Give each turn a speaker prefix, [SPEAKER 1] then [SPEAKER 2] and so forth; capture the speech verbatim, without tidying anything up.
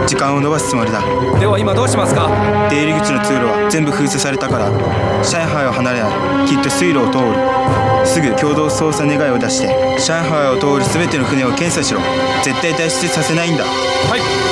[SPEAKER 1] 時間を延ばすつもりだ。
[SPEAKER 2] では今どうしますか？
[SPEAKER 1] 出入り口の通路は全部封鎖されたから、上海を離れない。きっと水路を通る。すぐ共同捜査願いを出して、上海を通る全ての船を検査しろ。絶対脱出させないんだ。
[SPEAKER 2] はい。